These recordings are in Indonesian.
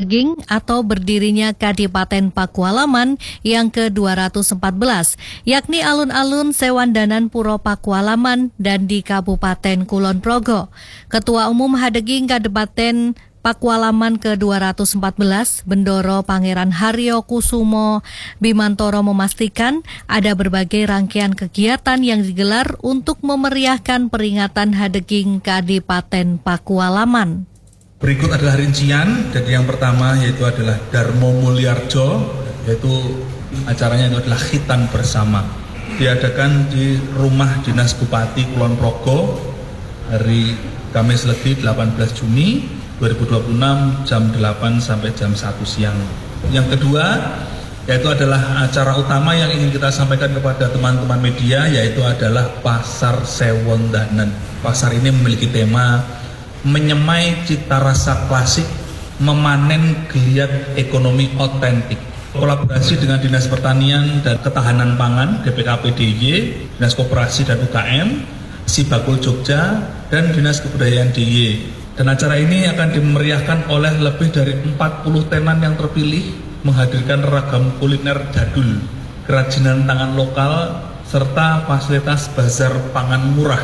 Hadeging atau berdirinya Kadipaten Pakualaman yang ke-214, yakni alun-alun Sewandanan Puro Pakualaman dan di Kabupaten Kulon Progo. Ketua Umum Hadeging Kadipaten Pakualaman ke-214, Bendoro Pangeran Haryo Kusumo Bimantoro memastikan ada berbagai rangkaian kegiatan yang digelar untuk memeriahkan peringatan Hadeging Kadipaten Pakualaman. Berikut adalah rincian. Jadi yang pertama yaitu adalah Darmo Mulyarjo, yaitu acaranya itu adalah Khitan Bersama. Diadakan di Rumah Dinas Bupati Kulon Progo hari Kamis Legi 18 Juni 2026 jam 8 sampai jam 1 siang. Yang kedua yaitu adalah acara utama yang ingin kita sampaikan kepada teman-teman media, yaitu adalah Pasar Sewandanan. Pasar ini memiliki tema menyemai cita rasa klasik, memanen geliat ekonomi otentik. Kolaborasi dengan Dinas Pertanian dan Ketahanan Pangan (DPKP DIY), Dinas Koperasi dan UKM, Sibakul Jogja, dan Dinas Kebudayaan DIY. Dan acara ini akan dimeriahkan oleh lebih dari 40 tenan yang terpilih, menghadirkan ragam kuliner jadul, kerajinan tangan lokal, serta fasilitas bazar pangan murah.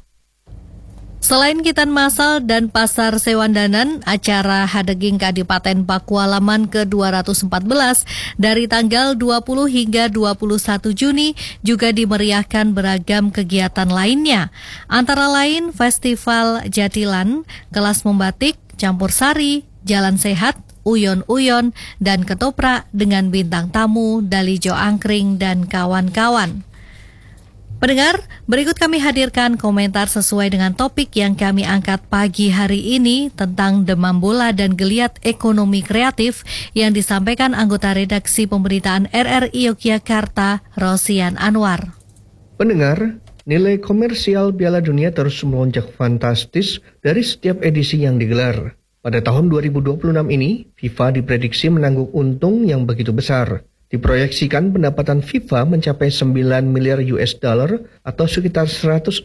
Selain Khitan Masal dan Pasar Sewandanan, acara Hadeging Kadipaten Pakualaman ke-214 dari tanggal 20 hingga 21 Juni juga dimeriahkan beragam kegiatan lainnya. Antara lain Festival Jatilan, Kelas Membatik, Campur Sari, Jalan Sehat, Uyon-Uyon, dan Ketoprak dengan bintang tamu Dalijo Angkring dan kawan-kawan. Pendengar, berikut kami hadirkan komentar sesuai dengan topik yang kami angkat pagi hari ini tentang demam bola dan geliat ekonomi kreatif yang disampaikan anggota redaksi pemberitaan RRI Yogyakarta, Rosian Anwar. Pendengar, nilai komersial Piala Dunia terus melonjak fantastis dari setiap edisi yang digelar. Pada tahun 2026 ini, FIFA diprediksi menanggung untung yang begitu besar. Diproyeksikan pendapatan FIFA mencapai 9 miliar US dollar atau sekitar 161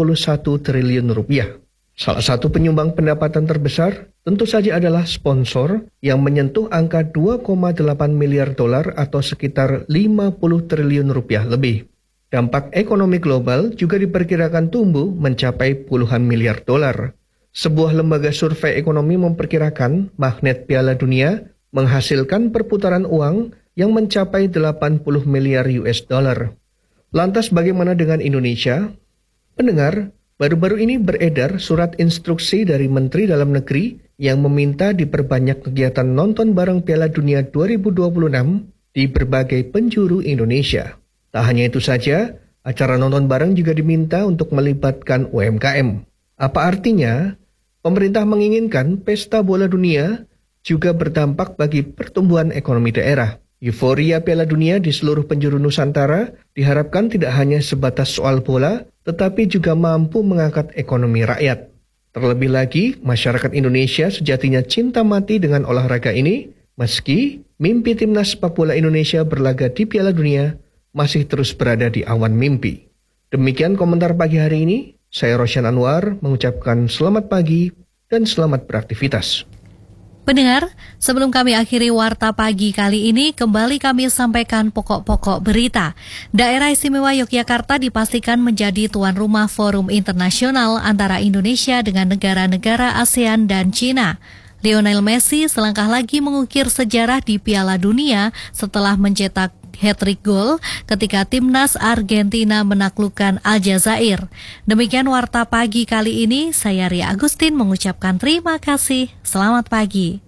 triliun rupiah. Salah satu penyumbang pendapatan terbesar tentu saja adalah sponsor yang menyentuh angka 2,8 miliar dolar atau sekitar 50 triliun rupiah lebih. Dampak ekonomi global juga diperkirakan tumbuh mencapai puluhan miliar dolar. Sebuah lembaga survei ekonomi memperkirakan magnet Piala Dunia menghasilkan perputaran uang yang mencapai 80 miliar US dollar. Lantas bagaimana dengan Indonesia? Pendengar, baru-baru ini beredar surat instruksi dari Menteri Dalam Negeri yang meminta diperbanyak kegiatan nonton bareng Piala Dunia 2026 di berbagai penjuru Indonesia. Tak hanya itu saja, acara nonton bareng juga diminta untuk melibatkan UMKM. Apa artinya? Pemerintah menginginkan pesta bola dunia juga berdampak bagi pertumbuhan ekonomi daerah. Euforia Piala Dunia di seluruh penjuru Nusantara diharapkan tidak hanya sebatas soal bola, tetapi juga mampu mengangkat ekonomi rakyat. Terlebih lagi, masyarakat Indonesia sejatinya cinta mati dengan olahraga ini, meski mimpi timnas sepak bola Indonesia berlaga di Piala Dunia masih terus berada di awan mimpi. Demikian komentar pagi hari ini, saya Rosian Anwar mengucapkan selamat pagi dan selamat beraktivitas. Pendengar, sebelum kami akhiri Warta Pagi kali ini, kembali kami sampaikan pokok-pokok berita. Daerah Istimewa Yogyakarta dipastikan menjadi tuan rumah forum internasional antara Indonesia dengan negara-negara ASEAN dan Cina. Lionel Messi selangkah lagi mengukir sejarah di Piala Dunia setelah mencetak hat-trick gol ketika timnas Argentina menaklukkan Aljazair. Demikian Warta Pagi kali ini, saya Ria Agustin mengucapkan terima kasih. Selamat pagi.